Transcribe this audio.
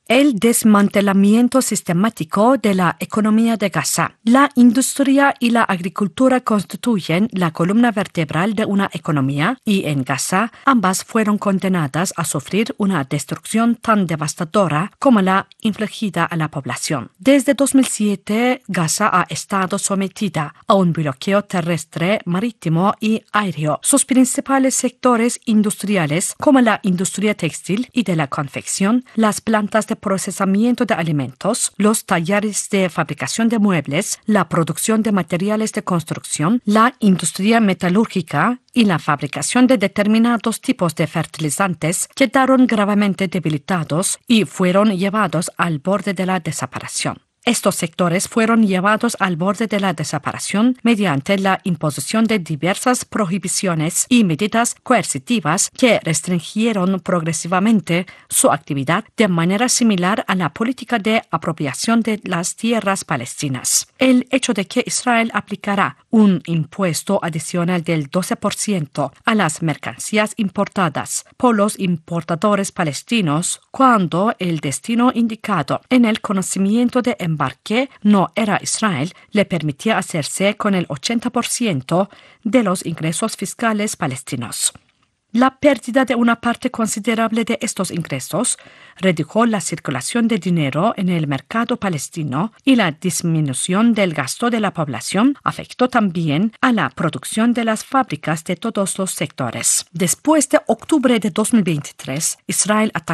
El desmantelamiento sistemático de la economía de Gaza. La industria y la agricultura constituyen la columna vertebral de una economía y en Gaza ambas fueron condenadas a sufrir una destrucción tan devastadora como la infligida a la población. Desde 2007, Gaza ha estado sometida a un bloqueo terrestre, marítimo y aéreo. Sus principales sectores industriales, como la industria textil y de la confección, las plantas de procesamiento de alimentos, los talleres de fabricación de muebles, la producción de materiales de construcción, la industria metalúrgica y la fabricación de determinados tipos de fertilizantes quedaron gravemente debilitados y fueron llevados al borde de la desaparición. Estos sectores fueron llevados al borde de la desaparición mediante la imposición de diversas prohibiciones y medidas coercitivas que restringieron progresivamente su actividad de manera similar a la política de apropiación de las tierras palestinas. El hecho de que Israel aplicará un impuesto adicional del 12% a las mercancías importadas por los importadores palestinos cuando el destino indicado en el conocimiento de embarque no era Israel, le permitía hacerse con el 80% de los ingresos fiscales palestinos. La pérdida de una parte considerable de estos ingresos redujo la circulación de dinero en el mercado palestino y la disminución del gasto de la población afectó también a la producción de las fábricas de todos los sectores. Después de octubre de 2023, Israel atacó